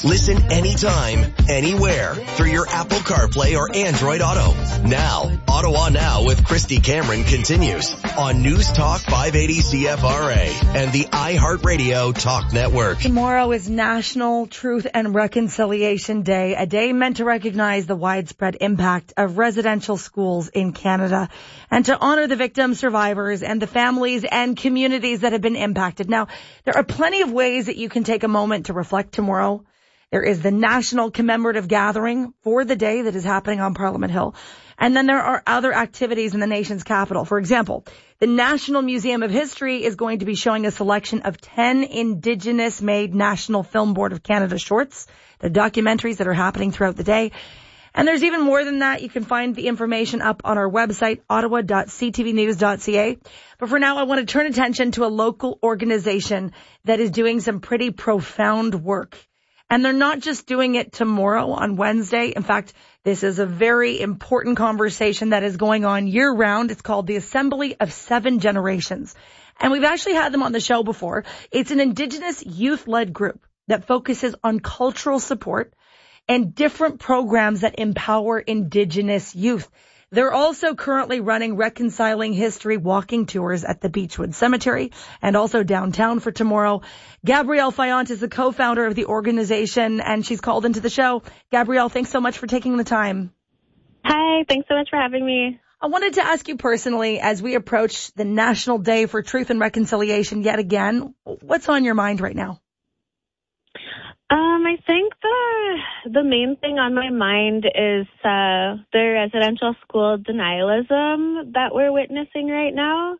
Listen anytime, anywhere through your Apple CarPlay or Android Auto. Now, Ottawa Now with Christy Cameron continues on News Talk 580 CFRA and the iHeartRadio Talk Network. Tomorrow is National Truth and Reconciliation Day, a day meant to recognize the widespread impact of residential schools in Canada and to honor the victims, survivors, and the families and communities that have been impacted. Now, there are plenty of ways that you can take a moment to reflect tomorrow. There is the National Commemorative Gathering for the day that is happening on Parliament Hill. And then there are other activities in the nation's capital. For example, the National Museum of History is going to be showing a selection of 10 Indigenous-made National Film Board of Canada shorts. They're documentaries that are happening throughout the day. And there's even more than that. You can find the information up on our website, ottawa.ctvnews.ca. But for now, I want to turn attention to a local organization that is doing some pretty profound work. And they're not just doing it tomorrow on Wednesday. In fact, this is a very important conversation that is going on year-round. It's called the Assembly of Seven Generations. And we've actually had them on the show before. It's an Indigenous youth-led group that focuses on cultural support and different programs that empower Indigenous youth. They're also currently running Reconciling History walking tours at the Beechwood Cemetery and also downtown for tomorrow. Gabrielle Fayant is the co-founder of the organization, and she's called into the show. Gabrielle, thanks so much for taking the time. Hi, thanks so much for having me. I wanted to ask you personally, as we approach the National Day for Truth and Reconciliation yet again, what's on your mind right now? I think the main thing on my mind is the residential school denialism that we're witnessing right now.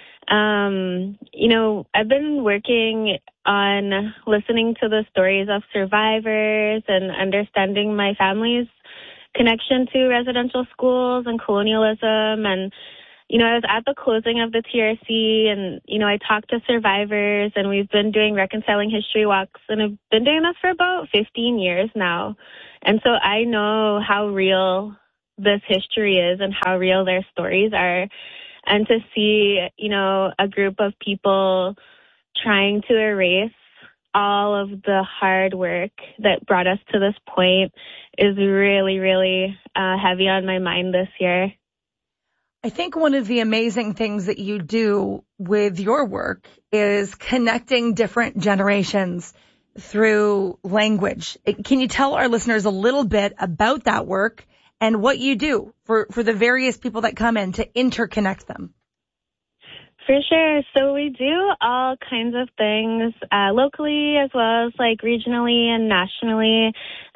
I've been working on listening to the stories of survivors and understanding my family's connection to residential schools and colonialism. And I was at the closing of the TRC and, I talked to survivors and we've been doing Reconciling History walks and I've been doing this for about 15 years now. And so I know how real this history is and how real their stories are. And to see, a group of people trying to erase all of the hard work that brought us to this point is really, really heavy on my mind this year. I think one of the amazing things that you do with your work is connecting different generations through language. Can you tell our listeners a little bit about that work and what you do for the various people that come in to interconnect them? For sure. So we do all kinds of things locally as well as regionally and nationally.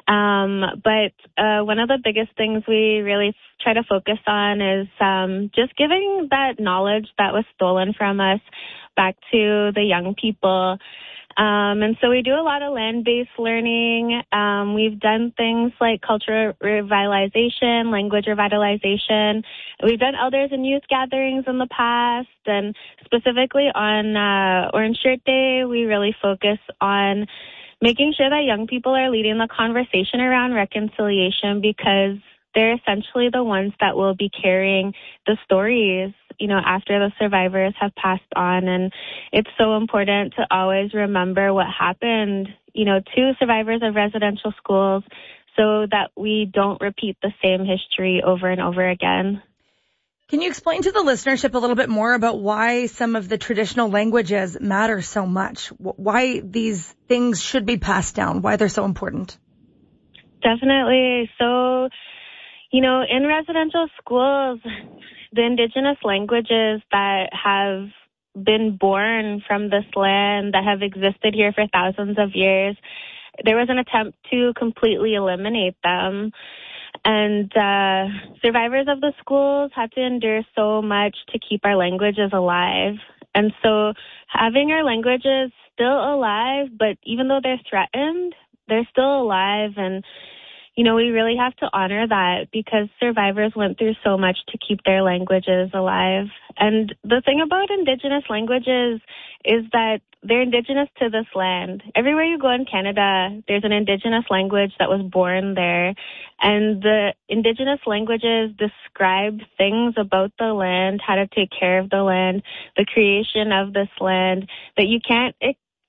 But one of the biggest things we really try to focus on is just giving that knowledge that was stolen from us back to the young people. And so we do a lot of land-based learning. We've done things like cultural revitalization, language revitalization. We've done elders and youth gatherings in the past. And specifically on Orange Shirt Day, we really focus on making sure that young people are leading the conversation around reconciliation because they're essentially the ones that will be carrying the stories, after the survivors have passed on. And it's so important to always remember what happened, to survivors of residential schools so that we don't repeat the same history over and over again. Can you explain to the listenership a little bit more about why some of the traditional languages matter so much? Why these things should be passed down? Why they're so important? Definitely. So, in residential schools, the Indigenous languages that have been born from this land, that have existed here for thousands of years, there was an attempt to completely eliminate them. And survivors of the schools had to endure so much to keep our languages alive. And so having our languages still alive, but even though they're threatened, they're still alive. And, we really have to honor that because survivors went through so much to keep their languages alive. And the thing about Indigenous languages is that they're Indigenous to this land. Everywhere you go in Canada, there's an Indigenous language that was born there. And the Indigenous languages describe things about the land, how to take care of the land, the creation of this land that you can't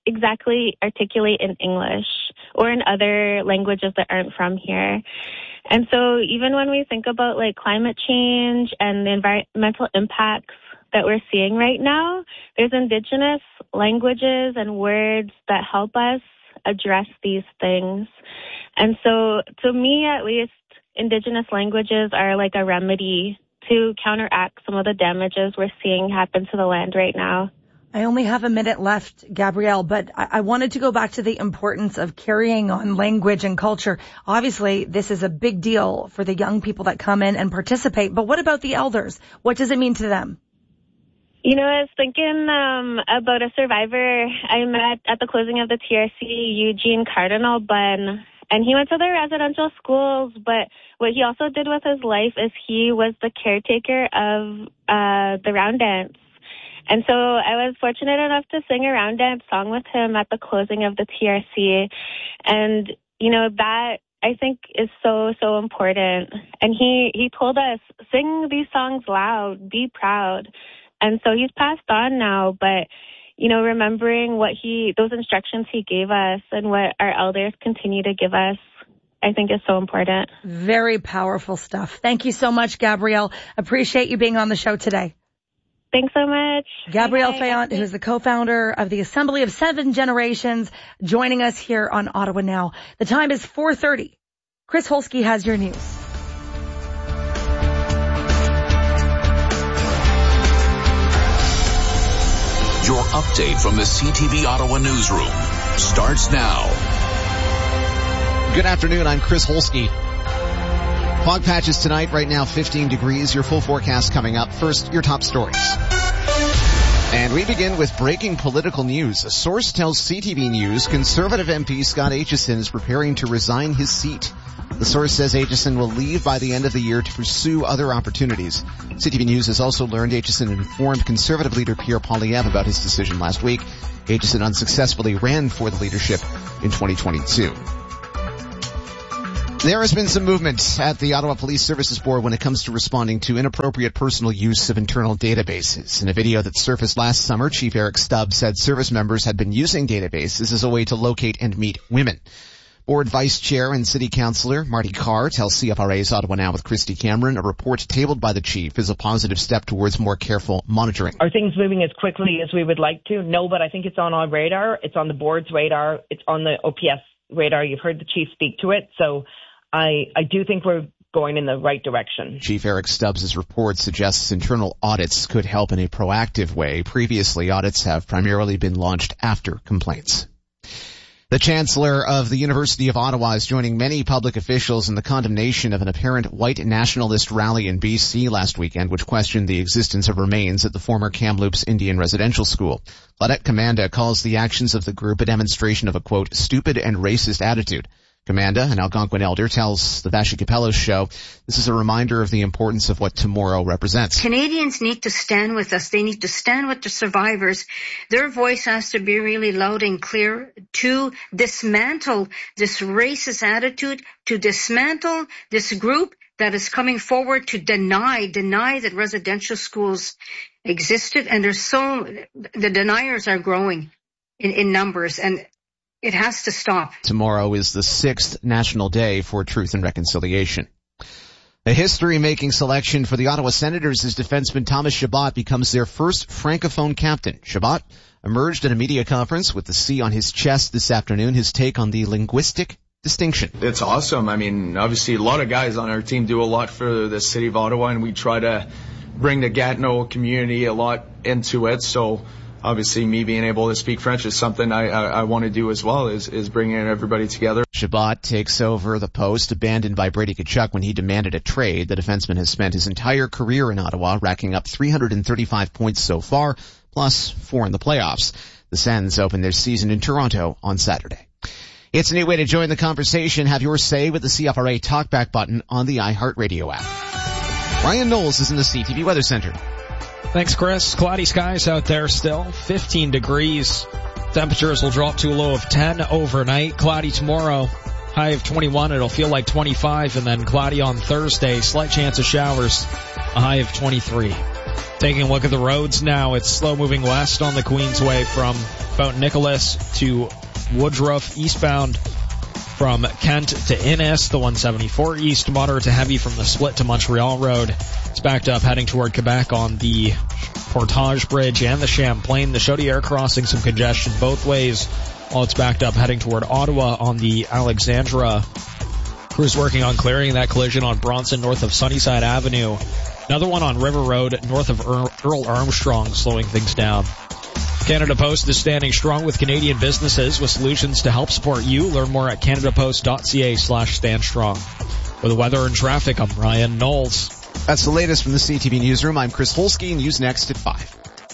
exactly articulate in English or in other languages that aren't from here. And so even when we think about like climate change and the environmental impacts that we're seeing right now, there's Indigenous languages and words that help us address these things. And so to me, at least, Indigenous languages are like a remedy to counteract some of the damages we're seeing happen to the land right now. I only have a minute left, Gabrielle, but I wanted to go back to the importance of carrying on language and culture. Obviously, this is a big deal for the young people that come in and participate, but what about the elders? What does it mean to them? You know, I was thinking about a survivor I met at the closing of the TRC, Eugene Cardinal Bunn, and he went to the residential schools, but what he also did with his life is he was the caretaker of the round dance. And so I was fortunate enough to sing a round dance song with him at the closing of the TRC. And, you know, that I think is so, so important. And he told us, sing these songs loud, be proud. And so he's passed on now, but, you know, remembering those instructions he gave us and what our elders continue to give us, I think is so important. Very powerful stuff. Thank you so much, Gabrielle. Appreciate you being on the show today. Thanks so much. Gabrielle Fayant, who is the co-founder of the Assembly of Seven Generations, joining us here on Ottawa Now. The time is 4:30. Chris Holsky has your news. Your update from the CTV Ottawa newsroom starts now. Good afternoon. I'm Chris Holsky. Fog patches tonight, right now 15 degrees. Your full forecast coming up. First, your top stories. And we begin with breaking political news. A source tells CTV News Conservative MP Scott Aitchison is preparing to resign his seat. The source says Aitchison will leave by the end of the year to pursue other opportunities. CTV News has also learned Aitchison informed Conservative leader Pierre Poilievre about his decision last week. Aitchison unsuccessfully ran for the leadership in 2022. There has been some movement at the Ottawa Police Services Board when it comes to responding to inappropriate personal use of internal databases. In a video that surfaced last summer, Chief Eric Stubbs said service members had been using databases as a way to locate and meet women. Board Vice Chair and City Councillor Marty Carr tells CFRA's Ottawa Now with Christy Cameron a report tabled by the Chief is a positive step towards more careful monitoring. Are things moving as quickly as we would like to? No, but I think it's on our radar. It's on the board's radar. It's on the OPS radar. You've heard the Chief speak to it. So I do think we're going in the right direction. Chief Eric Stubbs' report suggests internal audits could help in a proactive way. Previously, audits have primarily been launched after complaints. The Chancellor of the University of Ottawa is joining many public officials in the condemnation of an apparent white nationalist rally in BC last weekend, which questioned the existence of remains at the former Kamloops Indian Residential School. Claudette Commanda calls the actions of the group a demonstration of a, quote, stupid and racist attitude. Commanda, an Algonquin elder, tells the Vashi Capello show this is a reminder of the importance of what tomorrow represents. Canadians need to stand with us. They need to stand with the survivors. Their voice has to be really loud and clear to dismantle this racist attitude, to dismantle this group that is coming forward to deny that residential schools existed. And the deniers are growing in numbers, and it has to stop. Tomorrow is the 6th National Day for Truth and Reconciliation. A history-making selection for the Ottawa Senators as defenseman Thomas Chabot becomes their first Francophone captain. Chabot emerged at a media conference with the C on his chest this afternoon, his take on the linguistic distinction. It's awesome. I mean, obviously a lot of guys on our team do a lot for the city of Ottawa, and we try to bring the Gatineau community a lot into it. So obviously, me being able to speak French is something I want to do as well, is bringing everybody together. Chabot takes over the post abandoned by Brady Tkachuk when he demanded a trade. The defenseman has spent his entire career in Ottawa, racking up 335 points so far, plus 4 in the playoffs. The Sens open their season in Toronto on Saturday. It's a new way to join the conversation. Have your say with the CFRA Talkback button on the iHeartRadio app. Ryan Knowles is in the CTV Weather Center. Thanks, Chris. Cloudy skies out there still. 15 degrees. Temperatures will drop to a low of 10 overnight. Cloudy tomorrow. High of 21. It'll feel like 25. And then cloudy on Thursday. Slight chance of showers. A high of 23. Taking a look at the roads now, it's slow moving west on the Queensway from Mount Nicholas to Woodruff, eastbound from Kent to Innis. The 174 east, moderate to heavy from the split to Montreal Road. It's backed up heading toward Quebec on the Portage Bridge and the Champlain. The Chaudière crossing, some congestion both ways, while it's backed up heading toward Ottawa on the Alexandra. Crews working on clearing that collision on Bronson north of Sunnyside Avenue. Another one on River Road north of Earl Armstrong, slowing things down. Canada Post is standing strong with Canadian businesses with solutions to help support you. Learn more at canadapost.ca/standstrong. With the weather and traffic, I'm Ryan Knowles. That's the latest from the CTV Newsroom. I'm Chris Holsky. News next at 5.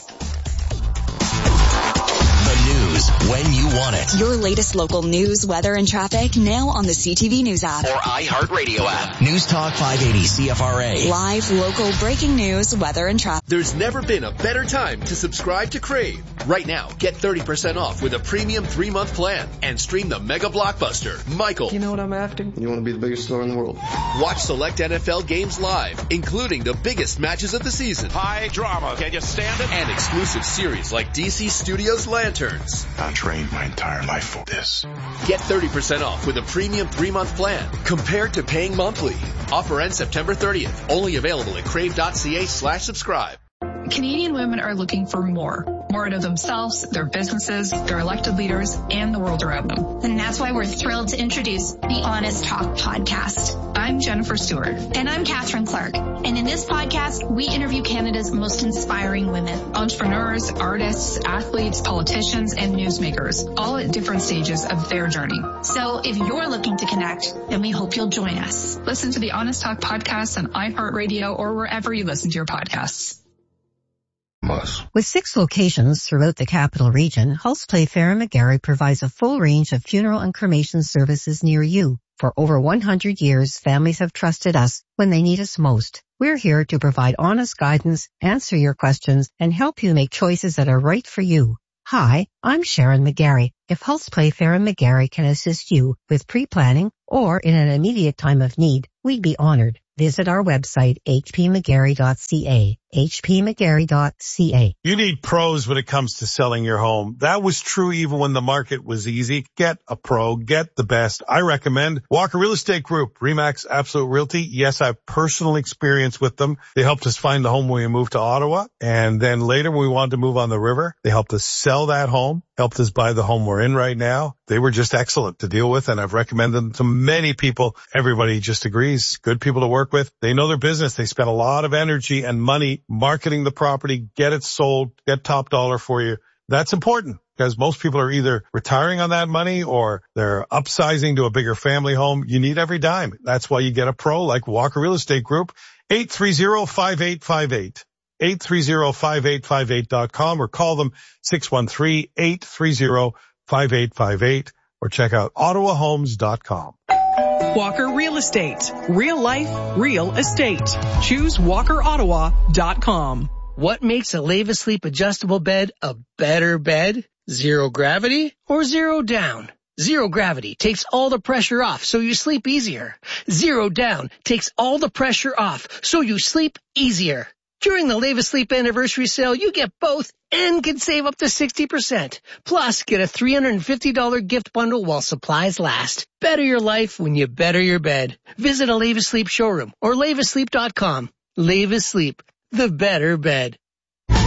News when you want it. Your latest local news, weather, and traffic now on the CTV News app. Or iHeartRadio app. News Talk 580 CFRA. Live, local, breaking news, weather, and traffic. There's never been a better time to subscribe to Crave. Right now, get 30% off with a premium 3-month plan and stream the mega blockbuster, Michael. You know what I'm after? You want to be the biggest star in the world. Watch select NFL games live, including the biggest matches of the season. High drama. Can you stand it? And exclusive series like DC Studios Lanterns. I trained my entire life for this. Get 30% off with a premium 3-month plan compared to paying monthly. Offer ends September 30th. Only available at crave.ca/subscribe. Canadian women are looking for more out of themselves, their businesses, their elected leaders, and the world around them. And that's why we're thrilled to introduce the Honest Talk podcast. I'm Jennifer Stewart. And I'm Catherine Clark. And in this podcast, we interview Canada's most inspiring women. Entrepreneurs, artists, athletes, politicians, and newsmakers, all at different stages of their journey. So if you're looking to connect, then we hope you'll join us. Listen to the Honest Talk podcast on iHeartRadio or wherever you listen to your podcasts. With 6 locations throughout the capital region, Hulse Playfair & McGarry provides a full range of funeral and cremation services near you. For over 100 years, families have trusted us when they need us most. We're here to provide honest guidance, answer your questions, and help you make choices that are right for you. Hi, I'm Sharon McGarry. If Hulse Playfair & McGarry can assist you with pre-planning or in an immediate time of need, we'd be honored. Visit our website, hpmcgarry.ca. hpmcgarry.ca. You need pros when it comes to selling your home. That was true even when the market was easy. Get a pro. Get the best. I recommend Walker Real Estate Group, RE/MAX Absolute Realty. Yes, I have personal experience with them. They helped us find the home when we moved to Ottawa. And then later when we wanted to move on the river, they helped us sell that home, helped us buy the home we're in right now. They were just excellent to deal with, and I've recommended them to many people. Everybody just agrees. Good people to work with. They know their business. They spend a lot of energy and money marketing the property, get it sold, get top dollar for you. That's important because most people are either retiring on that money or they're upsizing to a bigger family home. You need every dime. That's why you get a pro like Walker Real Estate Group. 830-5858. 830-5858.com or call them 613-830-5858 or check out ottawahomes.com. Walker Real Estate. Real life, real estate. Choose WalkerOttawa.com. What makes a Leva Sleep adjustable bed a better bed? Zero gravity or zero down? Zero gravity takes all the pressure off so you sleep easier. Zero down takes all the pressure off so you sleep easier. During the Leva Sleep anniversary sale, you get both and can save up to 60%. Plus, get a $350 gift bundle while supplies last. Better your life when you better your bed. Visit a Leva Sleep showroom or levasleep.com. Leva Sleep, the better bed.